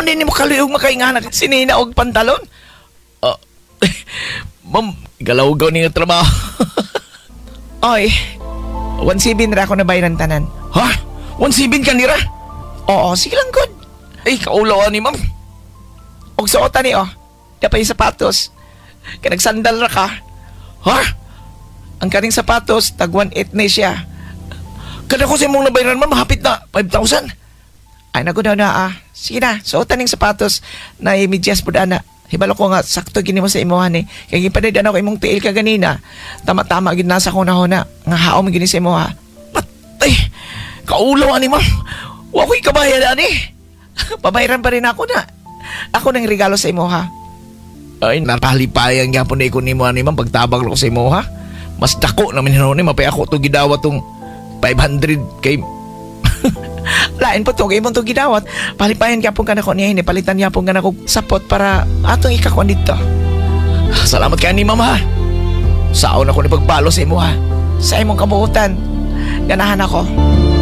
din mo kaluyog makainganak sinina og pantalon? Oh, ma'am, galaw-gaw niyo trabaho. Oy, 1.7 ra ako na bayaran tanan. Ha? 1.7 ka nira? Oo, sige lang good. Ay, kaulawan ni ma'am. Og suotan ni dapay sapatos. Kanagsandal ra ka. Ha? Ang kaning sapatos, tag 1.8 na siya. Kada ko sa mong nabayaran ma'am, hapit na 5,000. Ay, nagudaw na Sige na, suotan ning sapatos na imidyas po na. Hibalo ko nga, sakto gini mo sa imuhan eh. Kaya gipadaydan ako imong tiil ka ganina. Tama-tama gid nasa ko na nga haom gini sa imuha. Patay, kaulaw ani ma'am. Wa ko'y kabayan ani. Pabayaran pa rin ako na. Ako nang regalo sa imuha. Ay, napalipayan nga po na ikon ni mo ani ma'am pagtabang ko sa imuha. Mas dako naman hinuni, mapay ako to gidawat tong 500 kay lain po to, kay mong to gidawat. Palipayan ka po ka na ko niya, palitan niya po ka na ko sapot para atong ikakuan dito. Salamat kaya ni mama. Saon ako na pagbalo sa imo ha. Sa imong kabuutan. Ganahan ako.